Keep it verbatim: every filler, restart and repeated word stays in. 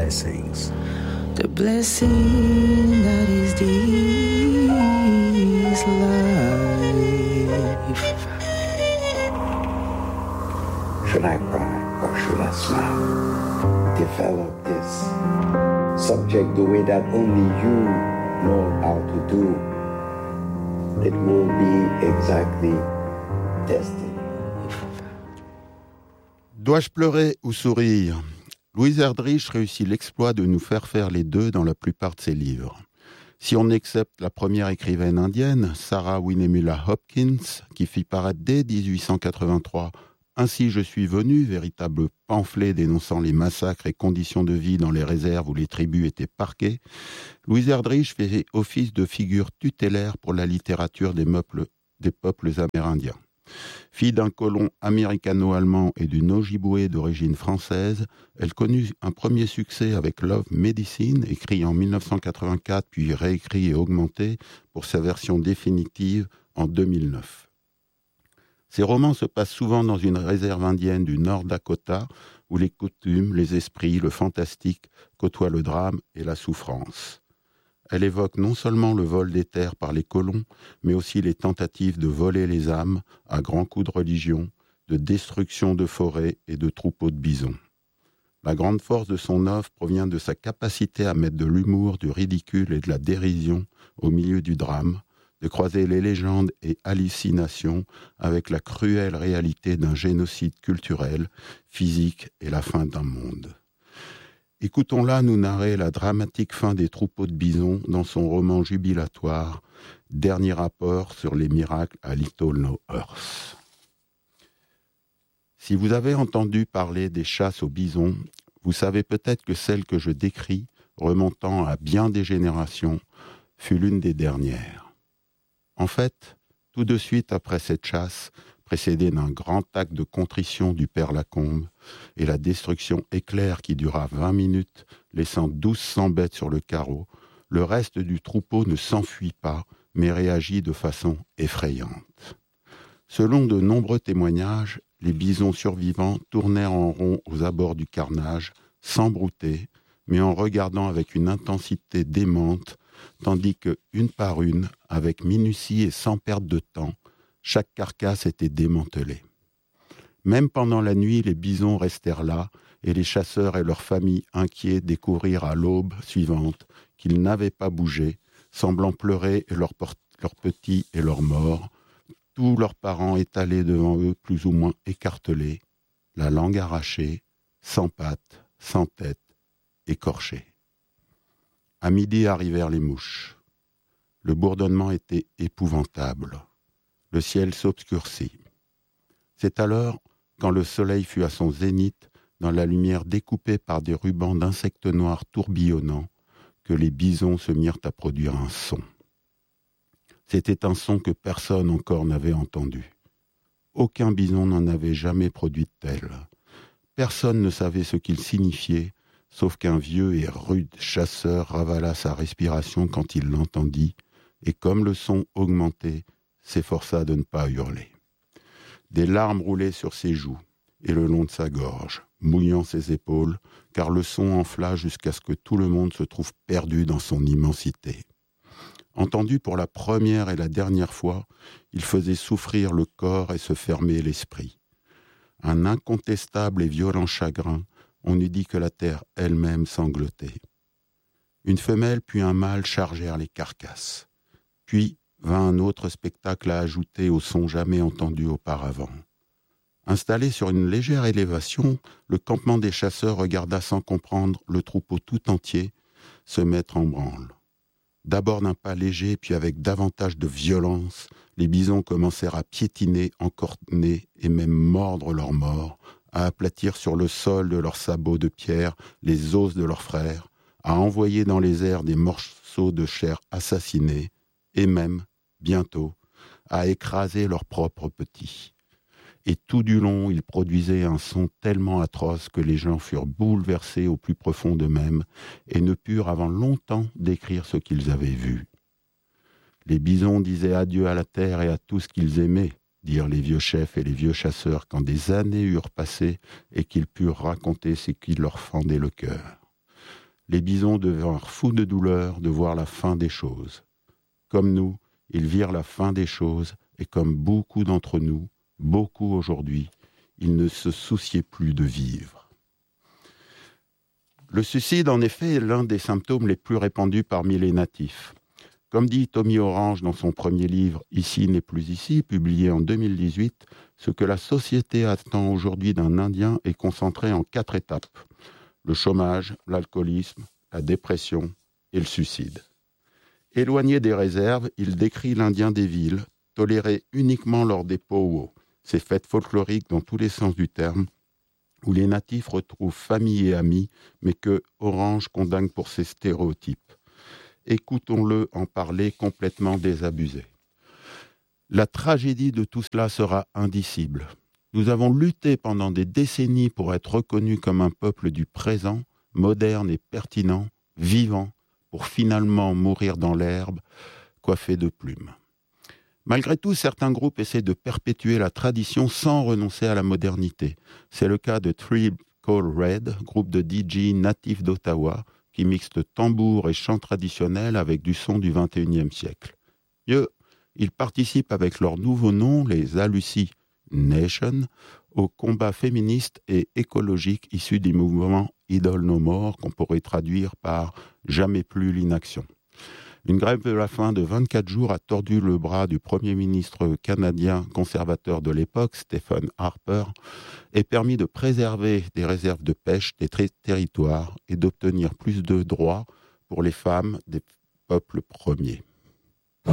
blessings. The blessing that is this life. Should I cry or should I smile? Develop this subject the way that only you know how to do. It will be exactly destiny. Dois-je pleurer ou sourire ? Louise Erdrich réussit l'exploit de nous faire faire les deux dans la plupart de ses livres. Si on accepte la première écrivaine indienne, Sarah Winnemula Hopkins, qui fit paraître dès dix-huit cent quatre-vingt-trois « Ainsi je suis venu », véritable pamphlet dénonçant les massacres et conditions de vie dans les réserves où les tribus étaient parquées, Louise Erdrich fait office de figure tutélaire pour la littérature des, meuples, des peuples amérindiens. Fille d'un colon américano-allemand et d'une Ojibwé d'origine française, elle connut un premier succès avec Love Medicine, écrit en dix-neuf cent quatre-vingt-quatre, puis réécrit et augmenté pour sa version définitive en deux mille neuf. Ces romans se passent souvent dans une réserve indienne du Nord Dakota, où les coutumes, les esprits, le fantastique côtoient le drame et la souffrance. Elle évoque non seulement le vol des terres par les colons, mais aussi les tentatives de voler les âmes à grands coups de religion, de destruction de forêts et de troupeaux de bisons. La grande force de son œuvre provient de sa capacité à mettre de l'humour, du ridicule et de la dérision au milieu du drame, de croiser les légendes et hallucinations avec la cruelle réalité d'un génocide culturel, physique et la fin d'un monde. Écoutons-la nous narrer la dramatique fin des troupeaux de bisons dans son roman jubilatoire « Dernier rapport sur les miracles à Little No Earth ». Si vous avez entendu parler des chasses aux bisons, vous savez peut-être que celle que je décris, remontant à bien des générations, fut l'une des dernières. En fait, tout de suite après cette chasse, précédée d'un grand acte de contrition du père Lacombe, et la destruction éclair qui dura vingt minutes, laissant douze cents bêtes sur le carreau, le reste du troupeau ne s'enfuit pas, mais réagit de façon effrayante. Selon de nombreux témoignages, les bisons survivants tournèrent en rond aux abords du carnage, sans brouter, mais en regardant avec une intensité démente, tandis que, une par une, avec minutie et sans perte de temps, chaque carcasse était démantelée. Même pendant la nuit, les bisons restèrent là, et les chasseurs et leurs familles inquiets découvrirent à l'aube suivante qu'ils n'avaient pas bougé, semblant pleurer leurs, por- leurs petits et leurs morts, tous leurs parents étalés devant eux plus ou moins écartelés, la langue arrachée, sans pattes, sans tête, écorchés. À midi arrivèrent les mouches. Le bourdonnement était épouvantable. Le ciel s'obscurcit. C'est alors, quand le soleil fut à son zénith, dans la lumière découpée par des rubans d'insectes noirs tourbillonnants, que les bisons se mirent à produire un son. C'était un son que personne encore n'avait entendu. Aucun bison n'en avait jamais produit de tel. Personne ne savait ce qu'il signifiait, sauf qu'un vieux et rude chasseur ravala sa respiration quand il l'entendit, et comme le son augmentait, s'efforça de ne pas hurler. Des larmes roulaient sur ses joues et le long de sa gorge, mouillant ses épaules, car le son enfla jusqu'à ce que tout le monde se trouve perdu dans son immensité. Entendu pour la première et la dernière fois, il faisait souffrir le corps et se fermer l'esprit. Un incontestable et violent chagrin, on eût dit que la terre elle-même sanglotait. Une femelle puis un mâle chargèrent les carcasses. Puis vint un autre spectacle à ajouter au son jamais entendu auparavant. Installé sur une légère élévation, le campement des chasseurs regarda sans comprendre le troupeau tout entier se mettre en branle. D'abord d'un pas léger, puis avec davantage de violence, les bisons commencèrent à piétiner, encorner et même mordre leurs morts, à aplatir sur le sol de leurs sabots de pierre les os de leurs frères, à envoyer dans les airs des morceaux de chair assassinés, et même, bientôt, à écraser leurs propres petits. Et tout du long, ils produisaient un son tellement atroce que les gens furent bouleversés au plus profond d'eux-mêmes et ne purent avant longtemps décrire ce qu'ils avaient vu. Les bisons disaient adieu à la terre et à tout ce qu'ils aimaient, dirent les vieux chefs et les vieux chasseurs quand des années eurent passé et qu'ils purent raconter ce qui leur fendait le cœur. les bisons devinrent fous de douleur de voir la fin des choses. Comme nous, ils virent la fin des choses, et comme beaucoup d'entre nous, beaucoup aujourd'hui, ils ne se souciaient plus de vivre. Le suicide, en effet, est l'un des symptômes les plus répandus parmi les natifs. Comme dit Tommy Orange dans son premier livre « Ici n'est plus ici », publié en deux mille dix-huit, ce que la société attend aujourd'hui d'un Indien est concentré en quatre étapes. Le chômage, l'alcoolisme, la dépression et le suicide. Éloigné des réserves, il décrit l'Indien des villes, toléré uniquement lors des powwows, ces fêtes folkloriques dans tous les sens du terme, où les natifs retrouvent famille et amis, mais que Orange condamne pour ses stéréotypes. Écoutons-le en parler complètement désabusé. La tragédie de tout cela sera indicible. Nous avons lutté pendant des décennies pour être reconnus comme un peuple du présent, moderne et pertinent, vivant, pour finalement mourir dans l'herbe, coiffé de plumes. Malgré tout, certains groupes essaient de perpétuer la tradition sans renoncer à la modernité. C'est le cas de Tribe Called Red, groupe de D J natifs d'Ottawa, qui mixent tambour et chant traditionnel avec du son du vingt et unième siècle. Eux, ils participent avec leur nouveau nom, les Alusi Nation, au combat féministe et écologique issu du mouvement Idle No More, qu'on pourrait traduire par « Jamais plus l'inaction ». Une grève de la faim de vingt-quatre jours a tordu le bras du Premier ministre canadien conservateur de l'époque, Stephen Harper, et permis de préserver des réserves de pêche des ter- territoires et d'obtenir plus de droits pour les femmes des peuples premiers.